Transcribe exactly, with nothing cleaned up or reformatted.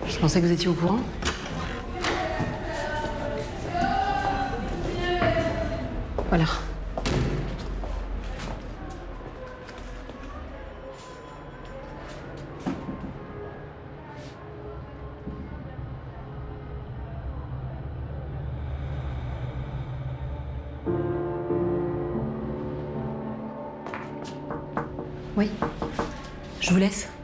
Je pensais que vous étiez au courant. Voilà. Oui. Je vous laisse.